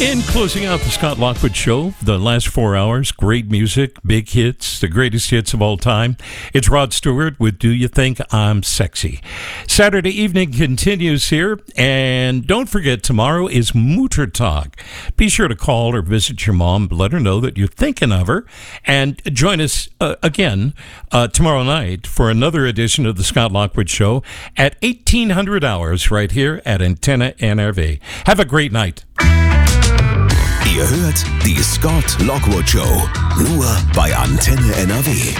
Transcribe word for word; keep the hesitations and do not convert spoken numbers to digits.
In closing out the Scott Lockwood Show, the last four hours, great music, big hits, the greatest hits of all time. It's Rod Stewart with Do You Think I'm Sexy? Saturday evening continues here, and don't forget, tomorrow is Muttertag. Be sure to call or visit your mom, let her know that you're thinking of her, and join us uh, again uh, tomorrow night for another edition of the Scott Lockwood Show at eighteen hundred hours right here at Antenna N R V. Have a great night. Ihr hört die Scott Lockwood Show, nur bei Antenne N R W.